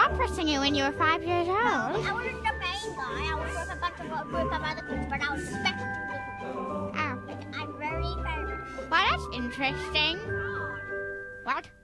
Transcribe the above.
opera singer when you were 5 years old. I wasn't the main guy. I was with a bunch of other kids, but I was the second to the group. Oh. I'm very famous. Well, that's interesting. What?